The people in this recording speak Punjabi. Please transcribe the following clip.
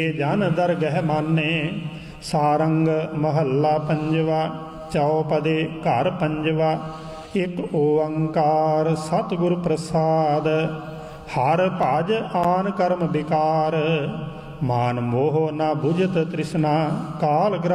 ਜਨ ਦਰਗਹਿ ਮਾਨੇ। ਸਾਰੰਗ ਮਹੱਲਾ ਪੰਜਵਾ। ਚੌਪਦੇ ਘਰ ਪੰਜਵਾ। ਇੱਕ ਓੰਕਾਰ ਸਤਿਗੁਰ ਪ੍ਰਸਾਦ। ਹਰ ਭਜ ਆਨ ਕਰਮ ਵਿਕਾਰ। ਮਾਨ ਮੋਹ ਨਾ ਬੁਝਤ ਤ੍ਰਿਸ਼ਨਾ। ਕਾਲ